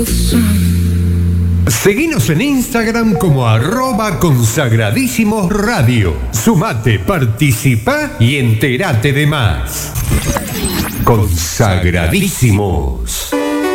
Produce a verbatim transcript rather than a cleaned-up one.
Seguinos en Instagram como arroba consagradísimos radio. Sumate, participa y entérate de más. Consagradísimos.